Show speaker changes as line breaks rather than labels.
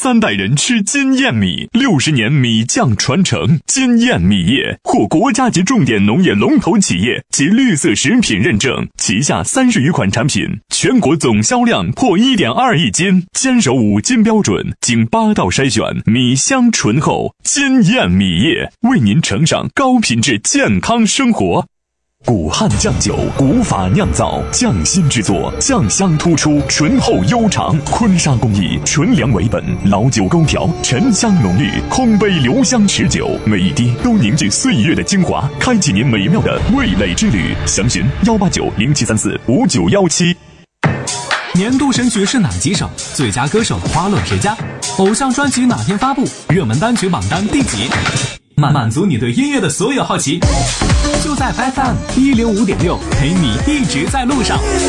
3代人吃金燕米，60年米酱传承。金燕米业获国家级重点农业龙头企业及绿色食品认证，旗下30余款产品，全国总销量破1.2亿斤，坚守5金标准，经8道筛选，米香醇厚。金燕米业为您呈上高品质健康生活。古汉酱酒，古法酿造，匠心制作，酱香突出，醇厚悠长。坤沙工艺，纯粮为本，老酒勾瓢，沉香浓郁，空杯留香持久，每一滴都凝聚岁月的精华，开启您美妙的味蕾之旅。详询18907345917。
年度神曲是哪几首？最佳歌手花落谁家？偶像专辑哪天发布？热门单曲榜单第几？满足你对音乐的所有好奇，就在 FM105.6，陪你一直在路上。